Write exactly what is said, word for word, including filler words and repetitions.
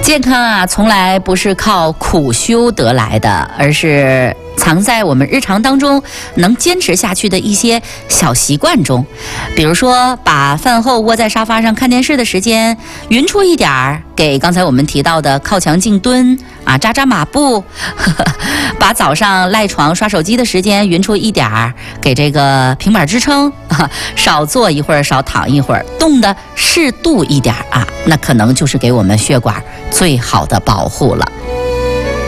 健康啊，从来不是靠苦修得来的，而是藏在我们日常当中能坚持下去的一些小习惯中。比如说，把饭后窝在沙发上看电视的时间匀出一点儿，给刚才我们提到的靠墙静蹲啊，扎扎马步；呵呵把早上赖床刷手机的时间匀出一点儿，给这个平板支撑，啊，少坐一会儿，少躺一会儿，动的适度一点啊，那可能就是给我们血管最好的保护了。